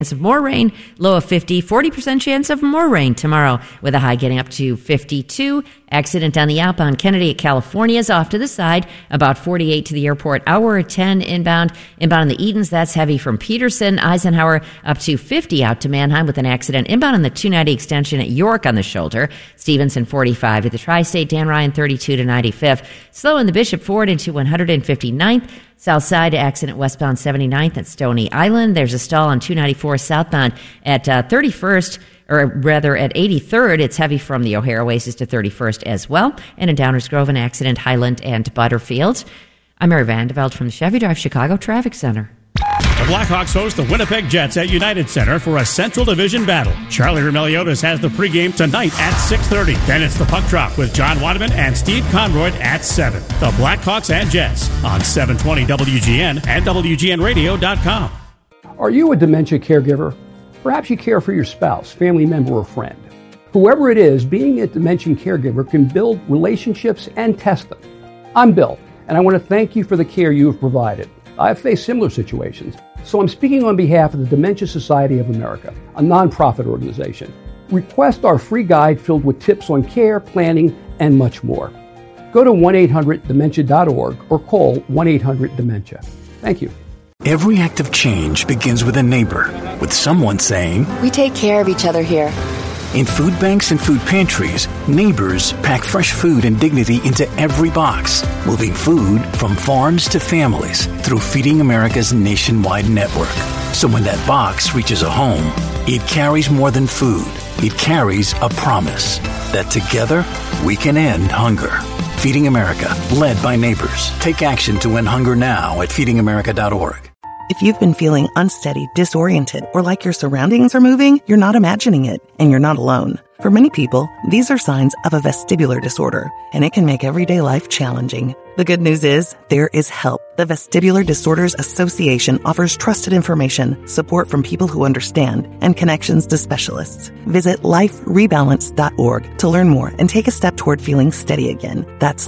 of more rain, low of 50, 40% chance of more rain tomorrow with a high getting up to 52. Accident on the outbound Kennedy at California is off to the side, about 48 to the airport, hour 10 inbound. Inbound on the Edens, that's heavy from Peterson. Eisenhower up to 50 out to Manheim with an accident. Inbound on the 290 extension at York on the shoulder. Stevenson 45 to the Tri-State. Dan Ryan 32 to 95th. Slow in the Bishop Ford into 159th. South side accident westbound 79th at Stony Island. There's a stall on 294 southbound at 31st. Or rather at 83rd, it's heavy from the O'Hare Oasis to 31st as well. And in Downers Grove, an accident, Highland and Butterfield. I'm Mary Vandeveld from the Chevy Drive Chicago Traffic Center. The Blackhawks host the Winnipeg Jets at United Center for a Central Division battle. Charlie Roumeliotis has the pregame tonight at 6:30. Then it's the puck drop with John Waterman and Steve Conroy at 7. The Blackhawks and Jets on 720 WGN and WGNradio.com. Are you a dementia caregiver? Perhaps you care for your spouse, family member, or friend. Whoever it is, being a dementia caregiver can build relationships and test them. I'm Bill, and I want to thank you for the care you have provided. I've faced similar situations, so I'm speaking on behalf of the Dementia Society of America, a nonprofit organization. Request our free guide filled with tips on care, planning, and much more. Go to 1-800-DEMENTIA.org or call 1-800-DEMENTIA. Thank you. Every act of change begins with a neighbor, with someone saying, "We take care of each other here." In food banks and food pantries, neighbors pack fresh food and dignity into every box, moving food from farms to families through Feeding America's nationwide network. So when that box reaches a home, it carries more than food. It carries a promise that together we can end hunger. Feeding America, led by neighbors. Take action to end hunger now at feedingamerica.org. If you've been feeling unsteady, disoriented, or like your surroundings are moving, you're not imagining it, and you're not alone. For many people, these are signs of a vestibular disorder, and it can make everyday life challenging. The good news is, there is help. The Vestibular Disorders Association offers trusted information, support from people who understand, and connections to specialists. Visit liferebalance.org to learn more and take a step toward feeling steady again. That's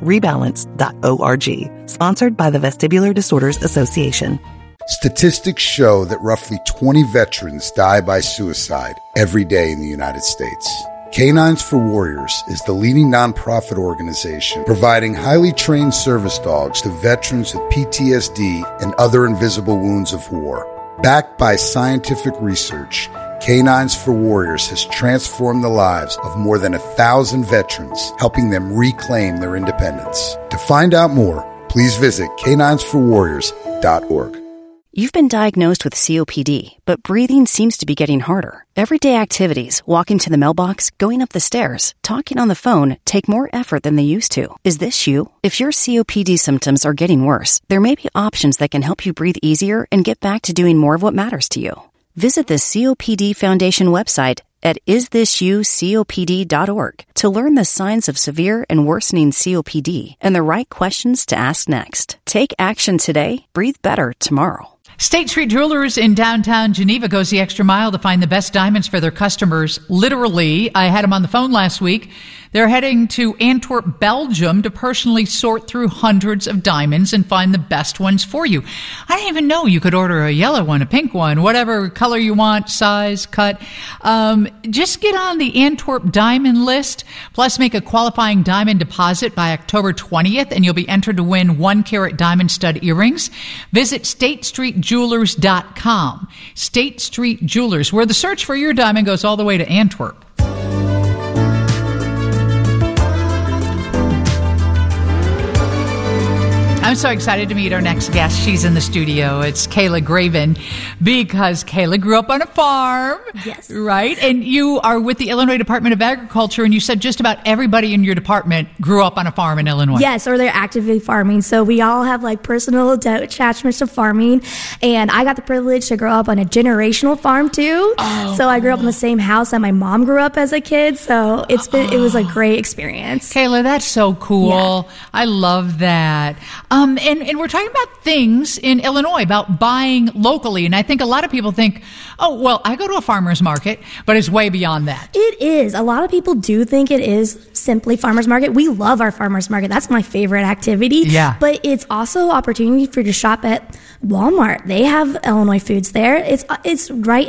liferebalance.org. Sponsored by the Vestibular Disorders Association. Statistics show that roughly 20 veterans die by suicide every day in the United States. Canines for Warriors is the leading nonprofit organization providing highly trained service dogs to veterans with PTSD and other invisible wounds of war. Backed by scientific research, Canines for Warriors has transformed the lives of more than 1,000 veterans, helping them reclaim their independence. To find out more, please visit caninesforwarriors.org. You've been diagnosed with COPD, but breathing seems to be getting harder. Everyday activities, walking to the mailbox, going up the stairs, talking on the phone, take more effort than they used to. Is this you? If your COPD symptoms are getting worse, there may be options that can help you breathe easier and get back to doing more of what matters to you. Visit the COPD Foundation website at isthisyoucopd.org to learn the signs of severe and worsening COPD and the right questions to ask next. Take action today. Breathe better tomorrow. State Street Jewelers in downtown Geneva goes the extra mile to find the best diamonds for their customers. Literally, I had them on the phone last week. They're heading to Antwerp, Belgium to personally sort through hundreds of diamonds and find the best ones for you. I didn't even know you could order a yellow one, a pink one, whatever color you want, size, cut. Just get on the Antwerp diamond list, plus make a qualifying diamond deposit by October 20th, and you'll be entered to win 1-carat diamond stud earrings. Visit StateStreetJewelers.com. State Street Jewelers, where the search for your diamond goes all the way to Antwerp. I'm so excited to meet our next guest. She's in the studio. It's Kayla Graven, because Kayla grew up on a farm. Yes. Right? And you are with the Illinois Department of Agriculture, and you said just about everybody in your department grew up on a farm in Illinois. Yes, or they're actively farming. So we all have like personal attachments to farming. And I got the privilege to grow up on a generational farm too. Oh. So I grew up in the same house that my mom grew up as a kid. So it was a great experience. Kayla, that's so cool. Yeah. I love that. And we're talking about things in Illinois, about buying locally. And I think a lot of people think, oh, well, I go to a farmer's market, but it's way beyond that. It is. A lot of people do think it is simply farmer's market. We love our farmer's market. That's my favorite activity. Yeah. But it's also opportunity for you to shop at Walmart. They have Illinois foods there. It's right